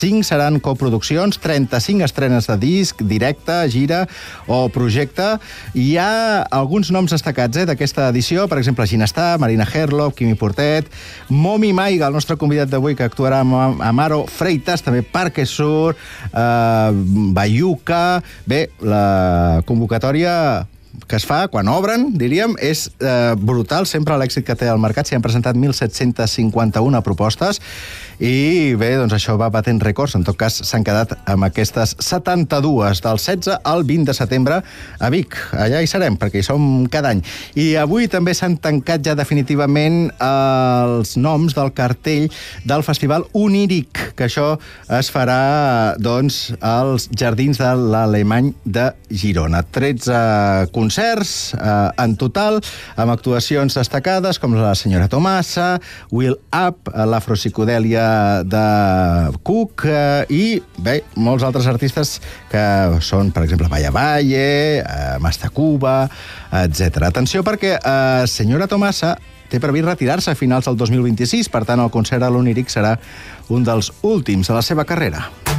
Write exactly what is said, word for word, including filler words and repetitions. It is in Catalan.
cinc seran coproduccions, trenta-cinc estrenes de disc, directe, gira o projecte. Hi ha alguns noms destacats eh, d'aquesta edició, per exemple, Ginestar, Marina Herlop, Quimi Portet, Momi Maiga, el nostre convidat d'avui, que actuarà amb Amaro Freitas, també Parque Sur, eh, Bayuca... Bé, la convocatòria que es fa quan obren, diríem, és eh, brutal, sempre l'èxit que té el mercat. S'hi han presentat mil set-cents cinquanta-una propostes i bé, doncs això va batent rècords. En tot cas, s'han quedat amb aquestes setanta-dues del setze al vint de setembre a Vic. Allà hi serem, perquè hi som cada any. I avui també s'han tancat ja definitivament els noms del cartell del Festival Oníric, que això es farà doncs als Jardins de l'Alemany de Girona. tretze concerts eh, en total, amb actuacions destacades com la senyora Tomasa, Will Up, l'afropsicodèlia de Cook eh, i, bé, molts altres artistes que són, per exemple, Vaya Valle, eh, Mastacuba, etcètera. Atenció perquè eh, senyora Tomasa té previst retirar-se a finals del dos mil vint-i-sis, per tant, el concert a l'Oníric serà un dels últims de la seva carrera.